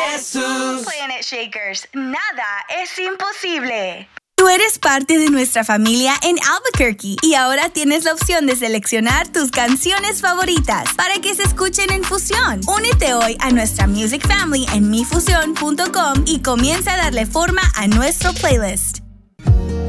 Jesús. Planet Shakers, nada es imposible. Tú eres parte de nuestra familia en Albuquerque y ahora tienes la opción de seleccionar tus canciones favoritas para que se escuchen en Fusión. Únete hoy a nuestra Music Family en mifusion.com y comienza a darle forma a nuestro playlist.